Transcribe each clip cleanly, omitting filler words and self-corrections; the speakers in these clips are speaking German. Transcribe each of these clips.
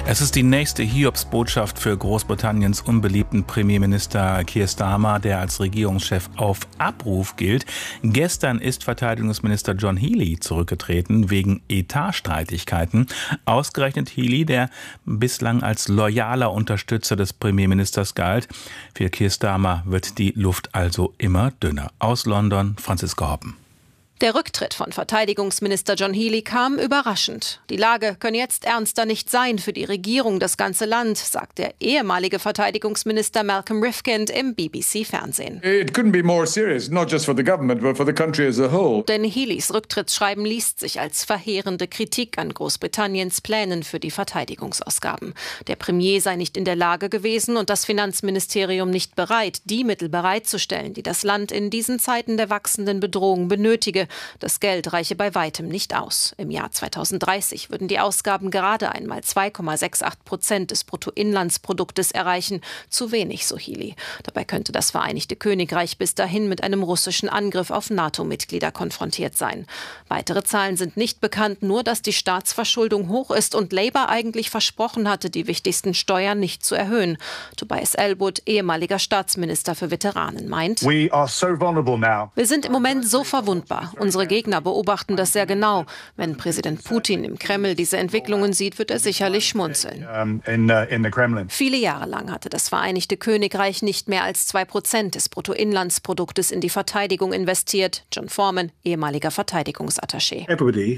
Es ist die nächste Hiobsbotschaft für Großbritanniens unbeliebten Premierminister Keir Starmer, der als Regierungschef auf Abruf gilt. Gestern ist Verteidigungsminister John Healey zurückgetreten wegen Etatstreitigkeiten. Ausgerechnet Healey, der bislang als loyaler Unterstützer des Premierministers galt. Für Keir Starmer wird die Luft also immer dünner. Aus London, Franziska Hoppen. Der Rücktritt von Verteidigungsminister John Healey kam überraschend. Die Lage könne jetzt ernster nicht sein für die Regierung, das ganze Land, sagt der ehemalige Verteidigungsminister Malcolm Rifkind im BBC-Fernsehen. It couldn't be more serious, not just for the government, but for the country as a whole. Denn Healeys Rücktrittsschreiben liest sich als verheerende Kritik an Großbritanniens Plänen für die Verteidigungsausgaben. Der Premier sei nicht in der Lage gewesen und das Finanzministerium nicht bereit, die Mittel bereitzustellen, die das Land in diesen Zeiten der wachsenden Bedrohung benötige. Das Geld reiche bei weitem nicht aus. Im Jahr 2030 würden die Ausgaben gerade einmal 2,68% des Bruttoinlandsproduktes erreichen. Zu wenig, so Healey. Dabei könnte das Vereinigte Königreich bis dahin mit einem russischen Angriff auf NATO-Mitglieder konfrontiert sein. Weitere Zahlen sind nicht bekannt, nur dass die Staatsverschuldung hoch ist und Labour eigentlich versprochen hatte, die wichtigsten Steuern nicht zu erhöhen. Tobias Ellwood, ehemaliger Staatsminister für Veteranen, meint: Wir sind im Moment so verwundbar. Unsere Gegner beobachten das sehr genau. Wenn Präsident Putin im Kreml diese Entwicklungen sieht, wird er sicherlich schmunzeln. Viele Jahre lang hatte das Vereinigte Königreich nicht mehr als 2% des Bruttoinlandsproduktes in die Verteidigung investiert. John Foreman, ehemaliger Verteidigungsattaché.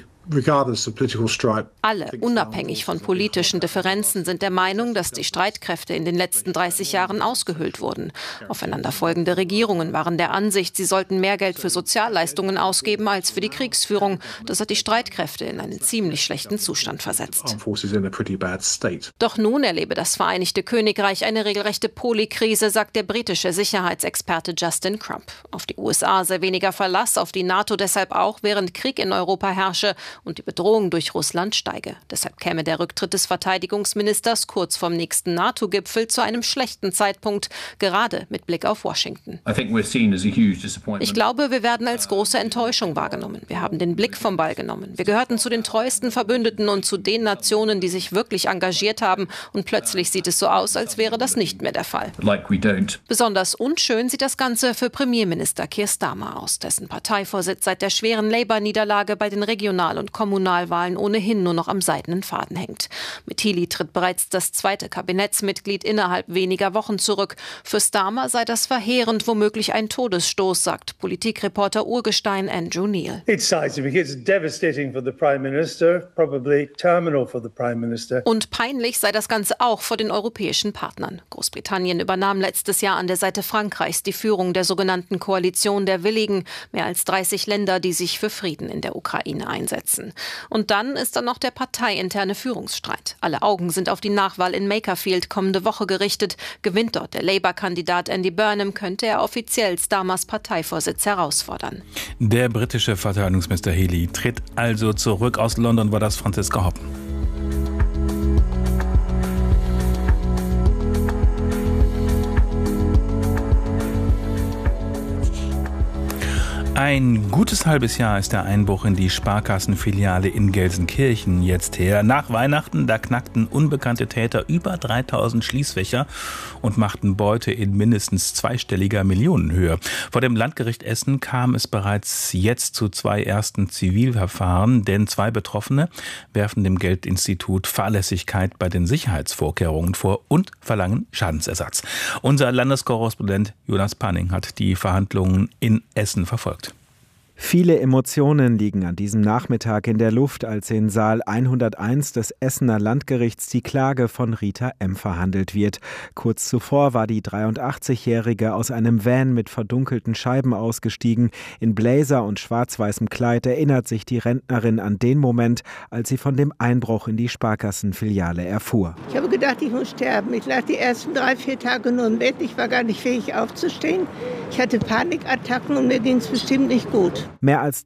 Alle, unabhängig von politischen Differenzen, sind der Meinung, dass die Streitkräfte in den letzten 30 Jahren ausgehöhlt wurden. Aufeinanderfolgende Regierungen waren der Ansicht, sie sollten mehr Geld für Sozialleistungen ausgeben als für die Kriegsführung. Das hat die Streitkräfte in einen ziemlich schlechten Zustand versetzt. Doch nun erlebe das Vereinigte Königreich eine regelrechte Polykrise, sagt der britische Sicherheitsexperte Justin Crump. Auf die USA sei weniger Verlass, auf die NATO deshalb auch, während Krieg in Europa herrsche und die Bedrohung durch Russland steige. Deshalb käme der Rücktritt des Verteidigungsministers kurz vorm nächsten NATO-Gipfel zu einem schlechten Zeitpunkt, gerade mit Blick auf Washington. Ich glaube, wir werden als große Enttäuschung wahrgenommen. Wir haben den Blick vom Ball genommen. Wir gehörten zu den treuesten Verbündeten und zu den Nationen, die sich wirklich engagiert haben. Und plötzlich sieht es so aus, als wäre das nicht mehr der Fall. Besonders unschön sieht das Ganze für Premierminister Keir Starmer aus, dessen Parteivorsitz seit der schweren Labour-Niederlage bei den Regional- und Kommunalwahlen ohnehin nur noch am seidenen Faden hängt. Mit Healey tritt bereits das zweite Kabinettsmitglied innerhalb weniger Wochen zurück. Für Starmer sei das verheerend, womöglich ein Todesstoß, sagt Politikreporter Urgestein Andrew Neil. Und peinlich sei das Ganze auch vor den europäischen Partnern. Großbritannien übernahm letztes Jahr an der Seite Frankreichs die Führung der sogenannten Koalition der Willigen, mehr als 30 Länder, die sich für Frieden in der Ukraine einsetzen. Und dann ist da noch der parteiinterne Führungsstreit. Alle Augen sind auf die Nachwahl in Makerfield kommende Woche gerichtet. Gewinnt dort der Labour-Kandidat Andy Burnham, könnte er offiziell Starmers Parteivorsitz herausfordern. Der britische Verteidigungsminister Healey tritt also zurück. Aus London war das Franziska Hoppen. Ein gutes halbes Jahr ist der Einbruch in die Sparkassenfiliale in Gelsenkirchen jetzt her. Nach Weihnachten, da knackten unbekannte Täter über 3000 Schließfächer und machten Beute in mindestens zweistelliger Millionenhöhe. Vor dem Landgericht Essen kam es bereits jetzt zu 2 ersten Zivilverfahren, denn 2 Betroffene werfen dem Geldinstitut Fahrlässigkeit bei den Sicherheitsvorkehrungen vor und verlangen Schadensersatz. Unser Landeskorrespondent Jonas Panning hat die Verhandlungen in Essen verfolgt. Viele Emotionen liegen an diesem Nachmittag in der Luft, als in Saal 101 des Essener Landgerichts die Klage von Rita M. verhandelt wird. Kurz zuvor war die 83-Jährige aus einem Van mit verdunkelten Scheiben ausgestiegen. In Blazer und schwarz-weißem Kleid erinnert sich die Rentnerin an den Moment, als sie von dem Einbruch in die Sparkassenfiliale erfuhr. Ich habe gedacht, ich muss sterben. Ich lag die ersten 3-4 Tage nur im Bett. Ich war gar nicht fähig aufzustehen. Ich hatte Panikattacken und mir ging es bestimmt nicht gut. Mehr als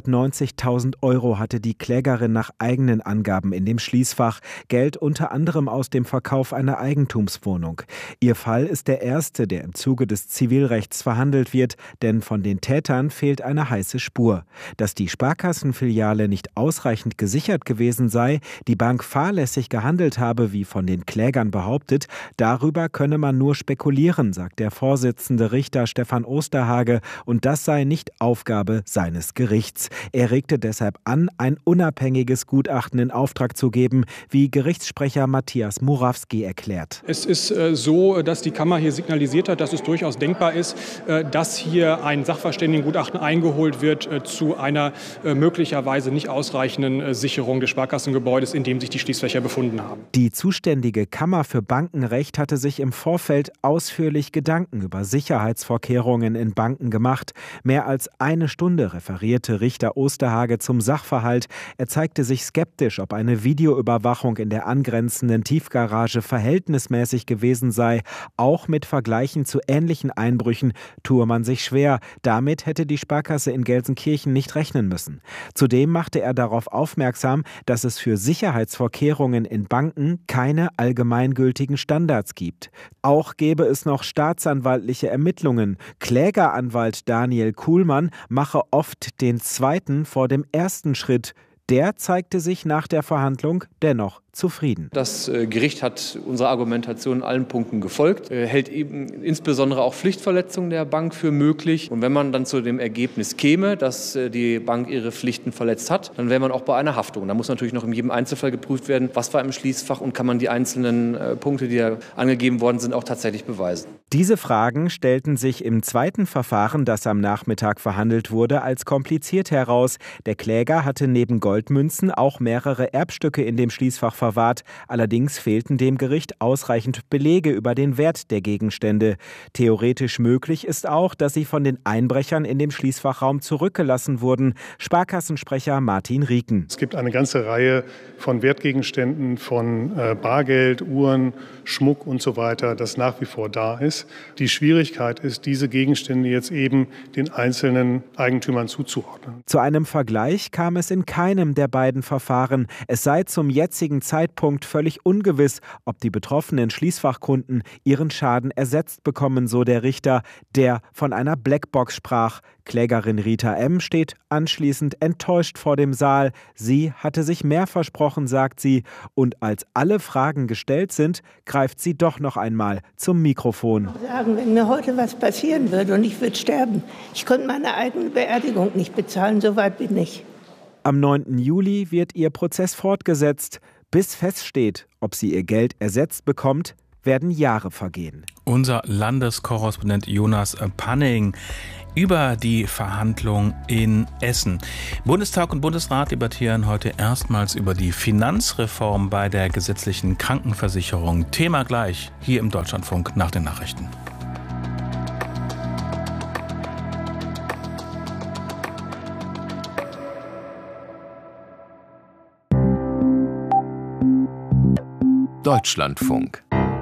390.000 € hatte die Klägerin nach eigenen Angaben in dem Schließfach. Geld unter anderem aus dem Verkauf einer Eigentumswohnung. Ihr Fall ist der erste, der im Zuge des Zivilrechts verhandelt wird, denn von den Tätern fehlt eine heiße Spur. Dass die Sparkassenfiliale nicht ausreichend gesichert gewesen sei, die Bank fahrlässig gehandelt habe, wie von den Klägern behauptet, darüber könne man nur spekulieren, sagt der Vorsitzende Richter Stefan Osterhage, und das sei nicht Aufgabe seines Gerichts. Er regte deshalb an, ein unabhängiges Gutachten in Auftrag zu geben, wie Gerichtssprecher Matthias Murawski erklärt. Es ist so, dass die Kammer hier signalisiert hat, dass es durchaus denkbar ist, dass hier ein Sachverständigengutachten eingeholt wird zu einer möglicherweise nicht ausreichenden Sicherung des Sparkassengebäudes, in dem sich die Schließfächer befunden haben. Die zuständige Kammer für Bankenrecht hatte sich im Vorfeld ausführlich Gedanken über Sicherheitsvorkehrungen in Banken gemacht. Mehr als eine Stunde referierte Richter Osterhage zum Sachverhalt. Er zeigte sich skeptisch, ob eine Videoüberwachung in der angrenzenden Tiefgarage verhältnismäßig gewesen sei. Auch mit Vergleichen zu ähnlichen Einbrüchen tue man sich schwer. Damit hätte die Sparkasse in Gelsenkirchen nicht rechnen müssen. Zudem machte er darauf aufmerksam, dass es für Sicherheitsvorkehrungen in Banken keine allgemeingültigen Standards gibt. Auch gäbe es noch staatsanwaltliche Ermittlungen. Klägeranwalt Daniel Kuhlmann mache oft den zweiten vor dem ersten Schritt. Der zeigte sich nach der Verhandlung dennoch zufrieden. Das Gericht hat unserer Argumentation in allen Punkten gefolgt, hält eben insbesondere auch Pflichtverletzungen der Bank für möglich. Und wenn man dann zu dem Ergebnis käme, dass die Bank ihre Pflichten verletzt hat, dann wäre man auch bei einer Haftung. Da muss natürlich noch in jedem Einzelfall geprüft werden, was war im Schließfach und kann man die einzelnen Punkte, die da angegeben worden sind, auch tatsächlich beweisen. Diese Fragen stellten sich im zweiten Verfahren, das am Nachmittag verhandelt wurde, als kompliziert heraus. Der Kläger hatte neben Goldmünzen auch mehrere Erbstücke in dem Schließfach verwahrt. Allerdings fehlten dem Gericht ausreichend Belege über den Wert der Gegenstände. Theoretisch möglich ist auch, dass sie von den Einbrechern in dem Schließfachraum zurückgelassen wurden. Sparkassensprecher Martin Rieken. Es gibt eine ganze Reihe von Wertgegenständen, von Bargeld, Uhren, Schmuck und so weiter, das nach wie vor da ist. Die Schwierigkeit ist, diese Gegenstände jetzt eben den einzelnen Eigentümern zuzuordnen. Zu einem Vergleich kam es in keinem der beiden Verfahren. Es sei zum jetzigen Zeitpunkt völlig ungewiss, ob die betroffenen Schließfachkunden ihren Schaden ersetzt bekommen, so der Richter, der von einer Blackbox sprach. Klägerin Rita M. steht anschließend enttäuscht vor dem Saal. Sie hatte sich mehr versprochen, sagt sie. Und als alle Fragen gestellt sind, greift sie doch noch einmal zum Mikrofon. Sagen, wenn mir heute was passieren würde und ich würde sterben, ich konnte meine eigene Beerdigung nicht bezahlen, so weit bin ich. Am 9. Juli wird ihr Prozess fortgesetzt. Bis feststeht, ob sie ihr Geld ersetzt bekommt, werden Jahre vergehen. Unser Landeskorrespondent Jonas Panning über die Verhandlung in Essen. Bundestag und Bundesrat debattieren heute erstmals über die Finanzreform bei der gesetzlichen Krankenversicherung. Thema gleich hier im Deutschlandfunk nach den Nachrichten. Deutschlandfunk.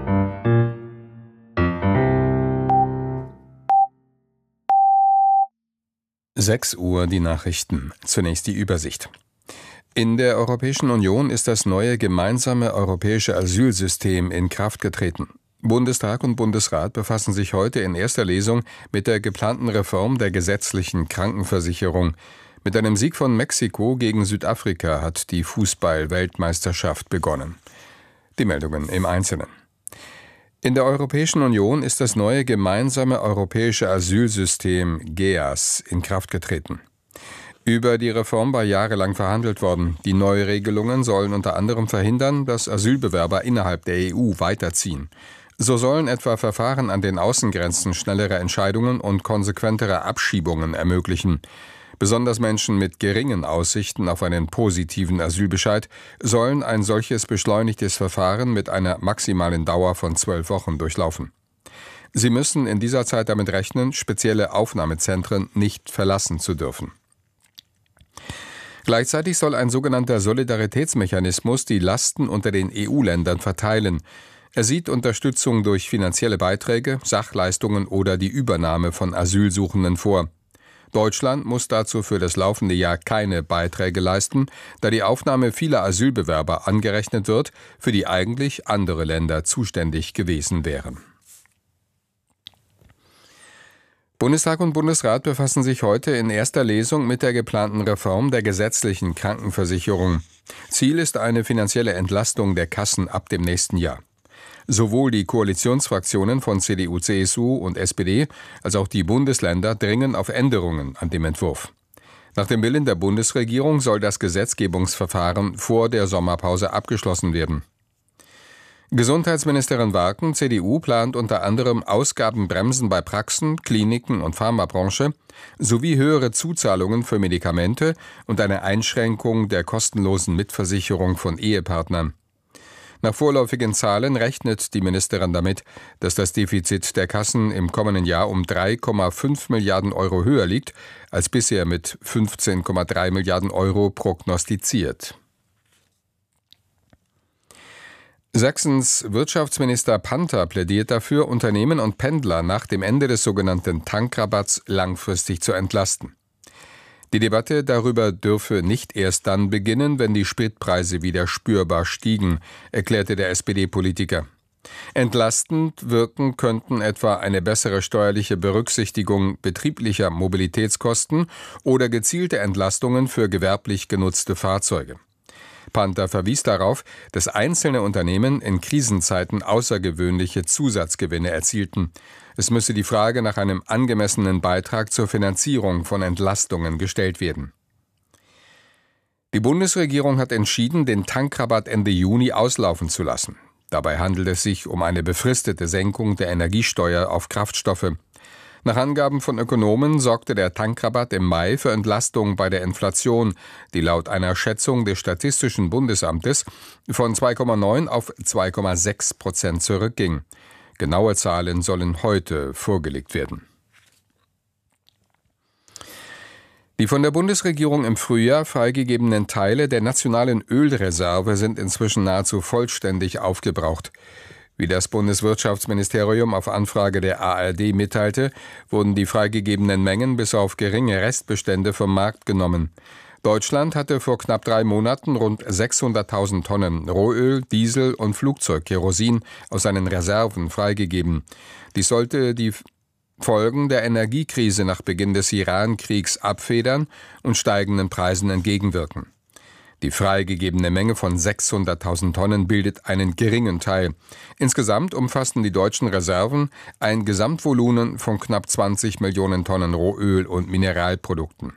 Uhr die Nachrichten. Zunächst die Übersicht. In der Europäischen Union ist das neue gemeinsame europäische Asylsystem in Kraft getreten. Bundestag und Bundesrat befassen sich heute in erster Lesung mit der geplanten Reform der gesetzlichen Krankenversicherung. Mit einem Sieg von Mexiko gegen Südafrika hat die Fußball-Weltmeisterschaft begonnen. Die Meldungen im Einzelnen. In der Europäischen Union ist das neue gemeinsame europäische Asylsystem GEAS in Kraft getreten. Über die Reform war jahrelang verhandelt worden. Die Neuregelungen sollen unter anderem verhindern, dass Asylbewerber innerhalb der EU weiterziehen. So sollen etwa Verfahren an den Außengrenzen schnellere Entscheidungen und konsequentere Abschiebungen ermöglichen. Besonders Menschen mit geringen Aussichten auf einen positiven Asylbescheid sollen ein solches beschleunigtes Verfahren mit einer maximalen Dauer von 12 Wochen durchlaufen. Sie müssen in dieser Zeit damit rechnen, spezielle Aufnahmezentren nicht verlassen zu dürfen. Gleichzeitig soll ein sogenannter Solidaritätsmechanismus die Lasten unter den EU-Ländern verteilen. Er sieht Unterstützung durch finanzielle Beiträge, Sachleistungen oder die Übernahme von Asylsuchenden vor. Deutschland muss dazu für das laufende Jahr keine Beiträge leisten, da die Aufnahme vieler Asylbewerber angerechnet wird, für die eigentlich andere Länder zuständig gewesen wären. Bundestag und Bundesrat befassen sich heute in erster Lesung mit der geplanten Reform der gesetzlichen Krankenversicherung. Ziel ist eine finanzielle Entlastung der Kassen ab dem nächsten Jahr. Sowohl die Koalitionsfraktionen von CDU, CSU und SPD als auch die Bundesländer dringen auf Änderungen an dem Entwurf. Nach dem Willen der Bundesregierung soll das Gesetzgebungsverfahren vor der Sommerpause abgeschlossen werden. Gesundheitsministerin Warken, CDU, plant unter anderem Ausgabenbremsen bei Praxen, Kliniken und Pharmabranche sowie höhere Zuzahlungen für Medikamente und eine Einschränkung der kostenlosen Mitversicherung von Ehepartnern. Nach vorläufigen Zahlen rechnet die Ministerin damit, dass das Defizit der Kassen im kommenden Jahr um 3,5 Milliarden Euro höher liegt, als bisher mit 15,3 Milliarden Euro prognostiziert. Sachsens Wirtschaftsminister Panther plädiert dafür, Unternehmen und Pendler nach dem Ende des sogenannten Tankrabatts langfristig zu entlasten. Die Debatte darüber dürfe nicht erst dann beginnen, wenn die Spritpreise wieder spürbar stiegen, erklärte der SPD-Politiker. Entlastend wirken könnten etwa eine bessere steuerliche Berücksichtigung betrieblicher Mobilitätskosten oder gezielte Entlastungen für gewerblich genutzte Fahrzeuge. Panther verwies darauf, dass einzelne Unternehmen in Krisenzeiten außergewöhnliche Zusatzgewinne erzielten. Es müsse die Frage nach einem angemessenen Beitrag zur Finanzierung von Entlastungen gestellt werden. Die Bundesregierung hat entschieden, den Tankrabatt Ende Juni auslaufen zu lassen. Dabei handelt es sich um eine befristete Senkung der Energiesteuer auf Kraftstoffe. Nach Angaben von Ökonomen sorgte der Tankrabatt im Mai für Entlastung bei der Inflation, die laut einer Schätzung des Statistischen Bundesamtes von 2,9 auf 2,6% zurückging. Genaue Zahlen sollen heute vorgelegt werden. Die von der Bundesregierung im Frühjahr freigegebenen Teile der nationalen Ölreserve sind inzwischen nahezu vollständig aufgebraucht. Wie das Bundeswirtschaftsministerium auf Anfrage der ARD mitteilte, wurden die freigegebenen Mengen bis auf geringe Restbestände vom Markt genommen. Deutschland hatte vor knapp 3 Monaten rund 600.000 Tonnen Rohöl, Diesel und Flugzeugkerosin aus seinen Reserven freigegeben. Dies sollte die Folgen der Energiekrise nach Beginn des Iran-Kriegs abfedern und steigenden Preisen entgegenwirken. Die freigegebene Menge von 600.000 Tonnen bildet einen geringen Teil. Insgesamt umfassten die deutschen Reserven ein Gesamtvolumen von knapp 20 Millionen Tonnen Rohöl und Mineralprodukten.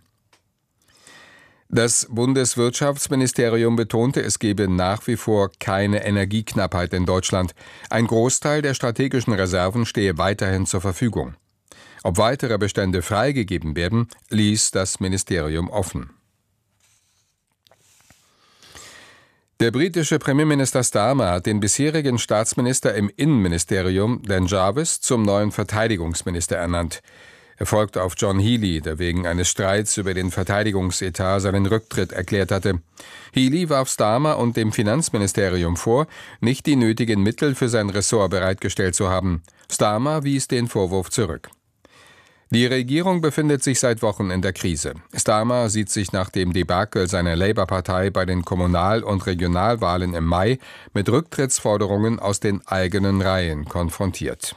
Das Bundeswirtschaftsministerium betonte, es gebe nach wie vor keine Energieknappheit in Deutschland. Ein Großteil der strategischen Reserven stehe weiterhin zur Verfügung. Ob weitere Bestände freigegeben werden, ließ das Ministerium offen. Der britische Premierminister Starmer hat den bisherigen Staatsminister im Innenministerium, Dan Jarvis, zum neuen Verteidigungsminister ernannt. Er folgt auf John Healey, der wegen eines Streits über den Verteidigungsetat seinen Rücktritt erklärt hatte. Healey warf Starmer und dem Finanzministerium vor, nicht die nötigen Mittel für sein Ressort bereitgestellt zu haben. Starmer wies den Vorwurf zurück. Die Regierung befindet sich seit Wochen in der Krise. Starmer sieht sich nach dem Debakel seiner Labour-Partei bei den Kommunal- und Regionalwahlen im Mai mit Rücktrittsforderungen aus den eigenen Reihen konfrontiert.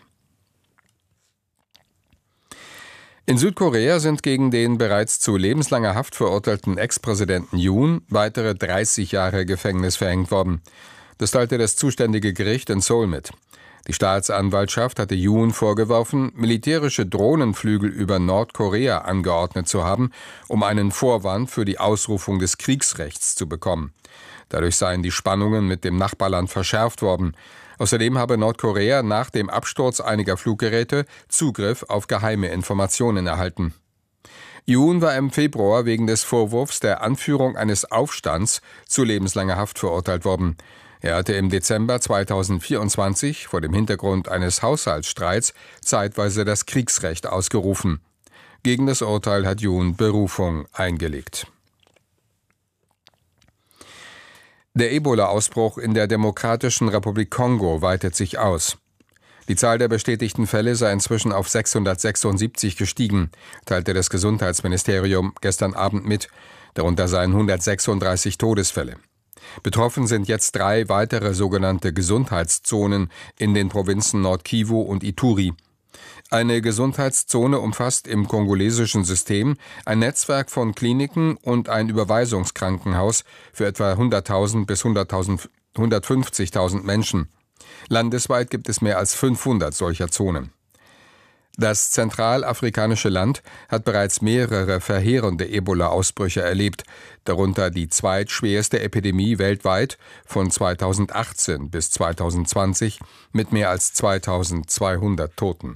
In Südkorea sind gegen den bereits zu lebenslanger Haft verurteilten Ex-Präsidenten Yoon weitere 30 Jahre Gefängnis verhängt worden. Das teilte das zuständige Gericht in Seoul mit. Die Staatsanwaltschaft hatte Yoon vorgeworfen, militärische Drohnenflüge über Nordkorea angeordnet zu haben, um einen Vorwand für die Ausrufung des Kriegsrechts zu bekommen. Dadurch seien die Spannungen mit dem Nachbarland verschärft worden. Außerdem habe Nordkorea nach dem Absturz einiger Fluggeräte Zugriff auf geheime Informationen erhalten. Yoon war im Februar wegen des Vorwurfs der Anführung eines Aufstands zu lebenslanger Haft verurteilt worden. Er hatte im Dezember 2024 vor dem Hintergrund eines Haushaltsstreits zeitweise das Kriegsrecht ausgerufen. Gegen das Urteil hat Yoon Berufung eingelegt. Der Ebola-Ausbruch in der Demokratischen Republik Kongo weitet sich aus. Die Zahl der bestätigten Fälle sei inzwischen auf 676 gestiegen, teilte das Gesundheitsministerium gestern Abend mit. Darunter seien 136 Todesfälle. Betroffen sind jetzt 3 weitere sogenannte Gesundheitszonen in den Provinzen Nord-Kivu und Ituri. Eine Gesundheitszone umfasst im kongolesischen System ein Netzwerk von Kliniken und ein Überweisungskrankenhaus für etwa 100.000 bis 150.000 Menschen. Landesweit gibt es mehr als 500 solcher Zonen. Das zentralafrikanische Land hat bereits mehrere verheerende Ebola-Ausbrüche erlebt, darunter die zweitschwerste Epidemie weltweit von 2018 bis 2020 mit mehr als 2.200 Toten.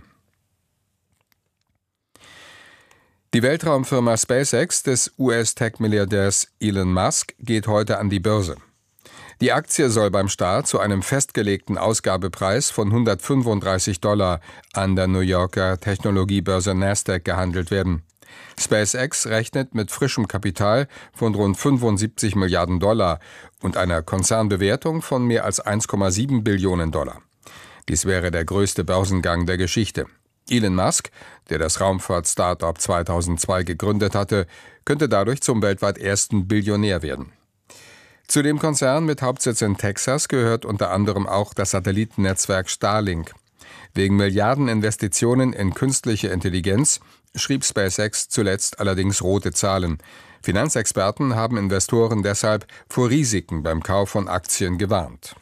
Die Weltraumfirma SpaceX des US-Tech-Milliardärs Elon Musk geht heute an die Börse. Die Aktie soll beim Start zu einem festgelegten Ausgabepreis von $135 an der New Yorker Technologiebörse Nasdaq gehandelt werden. SpaceX rechnet mit frischem Kapital von rund $75 Milliarden und einer Konzernbewertung von mehr als $1,7 Billionen. Dies wäre der größte Börsengang der Geschichte. Elon Musk, der das Raumfahrt-Startup 2002 gegründet hatte, könnte dadurch zum weltweit ersten Billionär werden. Zu dem Konzern mit Hauptsitz in Texas gehört unter anderem auch das Satellitennetzwerk Starlink. Wegen Milliardeninvestitionen in künstliche Intelligenz schrieb SpaceX zuletzt allerdings rote Zahlen. Finanzexperten haben Investoren deshalb vor Risiken beim Kauf von Aktien gewarnt.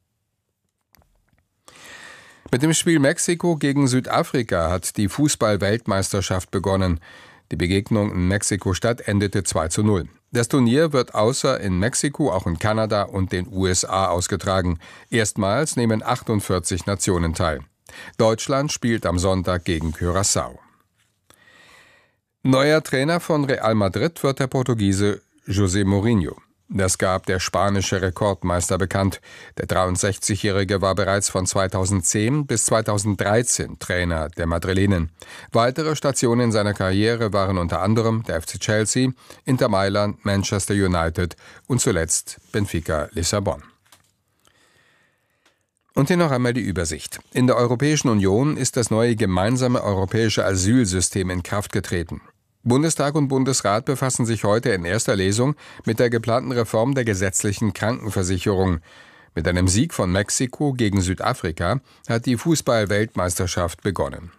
Mit dem Spiel Mexiko gegen Südafrika hat die Fußball-Weltmeisterschaft begonnen. Die Begegnung in Mexiko-Stadt endete 2:0. Das Turnier wird außer in Mexiko auch in Kanada und den USA ausgetragen. Erstmals nehmen 48 Nationen teil. Deutschland spielt am Sonntag gegen Curaçao. Neuer Trainer von Real Madrid wird der Portugiese José Mourinho. Das gab der spanische Rekordmeister bekannt. Der 63-Jährige war bereits von 2010 bis 2013 Trainer der Madrilenen. Weitere Stationen seiner Karriere waren unter anderem der FC Chelsea, Inter Mailand, Manchester United und zuletzt Benfica Lissabon. Und hier noch einmal die Übersicht. In der Europäischen Union ist das neue gemeinsame europäische Asylsystem in Kraft getreten. Bundestag und Bundesrat befassen sich heute in erster Lesung mit der geplanten Reform der gesetzlichen Krankenversicherung. Mit einem Sieg von Mexiko gegen Südafrika hat die Fußball-Weltmeisterschaft begonnen.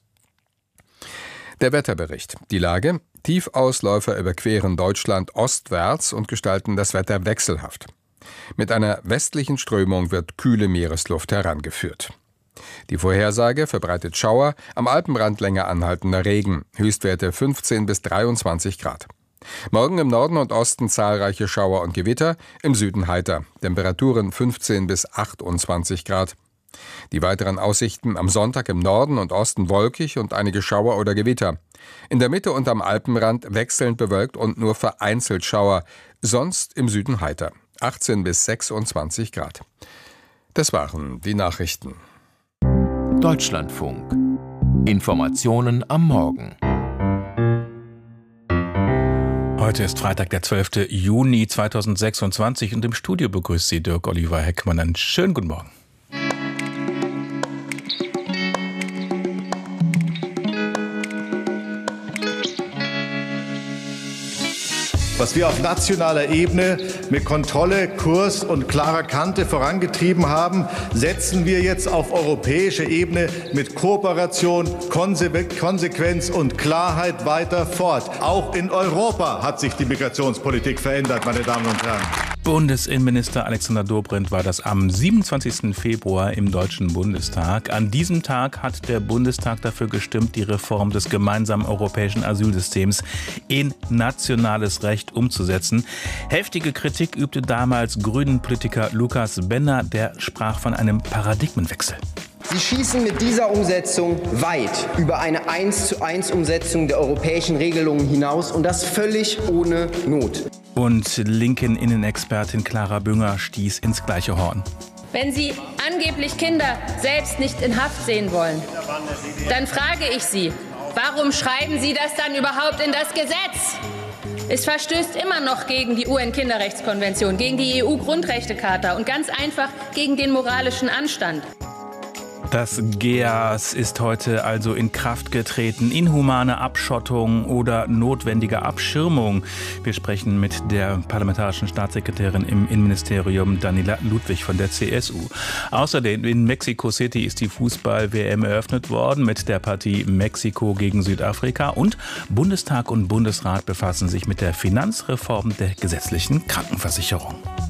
Der Wetterbericht. Die Lage: Tiefausläufer überqueren Deutschland ostwärts und gestalten das Wetter wechselhaft. Mit einer westlichen Strömung wird kühle Meeresluft herangeführt. Die Vorhersage verbreitet Schauer, am Alpenrand länger anhaltender Regen, Höchstwerte 15 bis 23 Grad. Morgen im Norden und Osten zahlreiche Schauer und Gewitter, im Süden heiter, Temperaturen 15 bis 28 Grad. Die weiteren Aussichten: am Sonntag im Norden und Osten wolkig und einige Schauer oder Gewitter. In der Mitte und am Alpenrand wechselnd bewölkt und nur vereinzelt Schauer, sonst im Süden heiter, 18 bis 26 Grad. Das waren die Nachrichten. Deutschlandfunk. Informationen am Morgen. Heute ist Freitag, der 12. Juni 2026 und im Studio begrüßt Sie Dirk Oliver Heckmann. Einen schönen guten Morgen. Was wir auf nationaler Ebene mit Kontrolle, Kurs und klarer Kante vorangetrieben haben, setzen wir jetzt auf europäischer Ebene mit Kooperation, Konsequenz und Klarheit weiter fort. Auch in Europa hat sich die Migrationspolitik verändert, meine Damen und Herren. Bundesinnenminister Alexander Dobrindt war das am 27. Februar im Deutschen Bundestag. An diesem Tag hat der Bundestag dafür gestimmt, die Reform des gemeinsamen europäischen Asylsystems in nationales Recht umzusetzen. Heftige Kritik übte damals Grünen-Politiker Lukas Benner, der sprach von einem Paradigmenwechsel. Sie schießen mit dieser Umsetzung weit über eine 1:1 Umsetzung der europäischen Regelungen hinaus und das völlig ohne Not. Und linken Innenexpertin Clara Bünger stieß ins gleiche Horn. Wenn Sie angeblich Kinder selbst nicht in Haft sehen wollen, dann frage ich Sie, warum schreiben Sie das dann überhaupt in das Gesetz? Es verstößt immer noch gegen die UN-Kinderrechtskonvention, gegen die EU-Grundrechtecharta und ganz einfach gegen den moralischen Anstand. Das GEAS ist heute also in Kraft getreten. Inhumane Abschottung oder notwendige Abschirmung. Wir sprechen mit der parlamentarischen Staatssekretärin im Innenministerium, Daniela Ludwig von der CSU. Außerdem in Mexico City ist die Fußball-WM eröffnet worden mit der Partie Mexiko gegen Südafrika. Und Bundestag und Bundesrat befassen sich mit der Finanzreform der gesetzlichen Krankenversicherung.